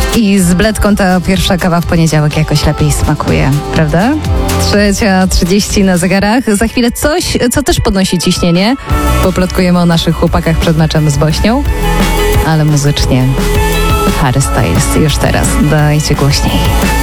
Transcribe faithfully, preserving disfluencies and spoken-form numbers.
I z bledką ta pierwsza kawa w poniedziałek jakoś lepiej smakuje, prawda? Trzecia trzydzieści na zegarach. Za chwilę coś, co też podnosi ciśnienie. Poplotkujemy o naszych chłopakach przed meczem z Bośnią, ale muzycznie Harry Styles już teraz. Dajcie głośniej.